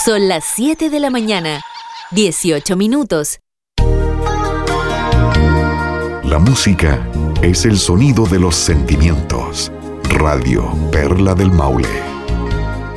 Son las 7 de la mañana, 18 minutos. La música es el sonido de los sentimientos. Radio Perla del Maule.